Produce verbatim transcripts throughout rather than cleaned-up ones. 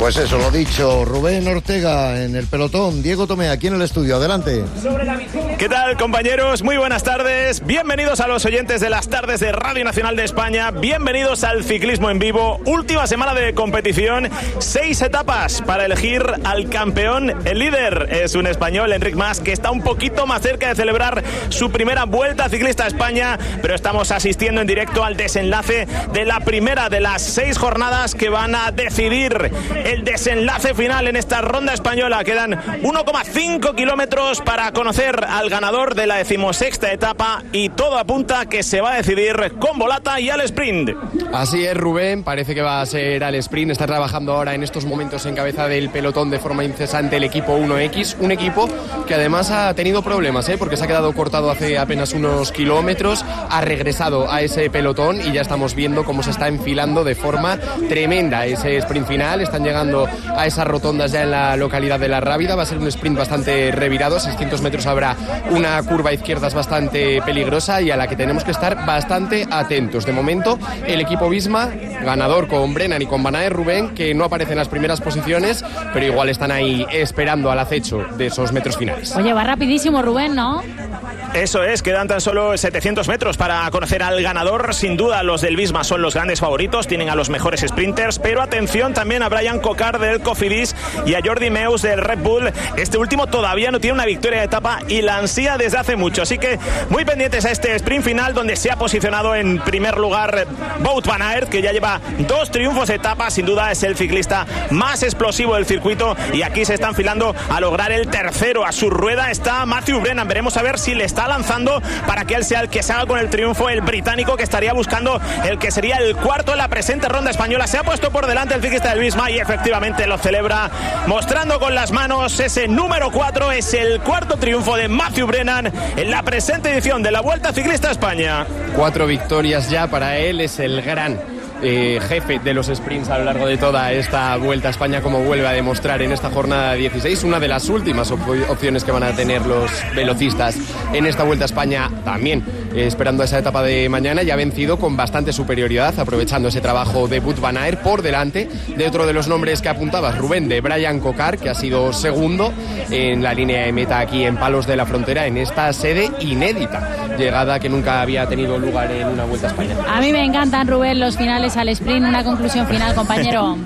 Pues eso, lo dicho, Rubén Ortega en el pelotón, Diego Tomé aquí en el estudio, adelante. ¿Qué tal, compañeros? Muy buenas tardes, bienvenidos a los oyentes de las tardes de Radio Nacional de España, bienvenidos al ciclismo en vivo, última semana de competición, seis etapas para elegir al campeón. El líder es un español, Enric Mas, que está un poquito más cerca de celebrar su primera Vuelta Ciclista a España, pero estamos asistiendo en directo al desenlace de la primera de las seis jornadas que van a decidir el desenlace final en esta ronda española. Quedan uno coma cinco kilómetros para conocer al ganador de la decimosexta etapa y todo apunta que se va a decidir con volata y al sprint. Así es, Rubén, parece que va a ser al sprint. Está trabajando ahora en estos momentos en cabeza del pelotón de forma incesante el equipo uno equis, un equipo que además ha tenido problemas, ¿eh? porque se ha quedado cortado hace apenas unos kilómetros, ha regresado a ese pelotón y ya estamos viendo cómo se está enfilando de forma tremenda ese sprint final. Están llegando a esas rotondas ya en la localidad de La Rábida. Va a ser un sprint bastante revirado, seiscientos metros habrá una curva a izquierdas bastante peligrosa y a la que tenemos que estar bastante atentos. De momento, el equipo Visma, ganador con Brennan y con Van Aert, Rubén, que no aparece en las primeras posiciones, pero igual están ahí esperando al acecho de esos metros finales. Oye, va rapidísimo Rubén, ¿no? Eso es, quedan tan solo setecientos metros para conocer al ganador. Sin duda los del Visma son los grandes favoritos, tienen a los mejores sprinters, pero atención también a Brian Cocard del Cofidis y a Jordi Meus del Red Bull. Este último todavía no tiene una victoria de etapa y la ansía desde hace mucho, así que muy pendientes a este sprint final donde se ha posicionado en primer lugar Wout van Aert, que ya lleva dos triunfos de etapa. Sin duda es el ciclista más explosivo del circuito y aquí se está enfilando a lograr el tercero. A su rueda está Matthew Brennan, veremos a ver si le está lanzando para que él sea el que salga con el triunfo. El británico que estaría buscando el que sería el cuarto en la presente ronda española. Se ha puesto por delante el ciclista del Visma y efectivamente lo celebra mostrando con las manos ese número cuatro. Es el cuarto triunfo de Matthew Brennan en la presente edición de la Vuelta Ciclista a España. Cuatro victorias ya para él, es el gran Eh, jefe de los sprints a lo largo de toda esta Vuelta a España, como vuelve a demostrar en esta jornada dieciséis, una de las últimas op- opciones que van a tener los velocistas en esta Vuelta a España también, eh, esperando esa etapa de mañana. Ya ha vencido con bastante superioridad, aprovechando ese trabajo de Wout van Aert por delante de otro de los nombres que apuntabas, Rubén, de Brian Cocard, que ha sido segundo en la línea de meta aquí en Palos de la Frontera, en esta sede inédita, llegada que nunca había tenido lugar en una Vuelta a España. A mí me encantan, Rubén, los finales al sprint. Una conclusión final, compañero.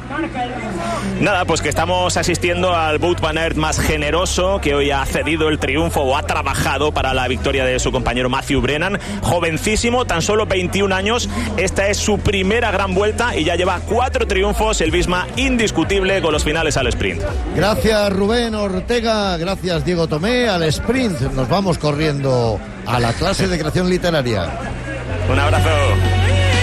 Nada, pues que estamos asistiendo al Wout van Aert más generoso, que hoy ha cedido el triunfo o ha trabajado para la victoria de su compañero Matthew Brennan, jovencísimo, tan solo veintiún años. Esta es su primera gran vuelta y ya lleva cuatro triunfos, el Visma indiscutible con los finales al sprint. Gracias Rubén Ortega, gracias Diego Tomé. Al sprint nos vamos corriendo a la clase de creación literaria. Un abrazo.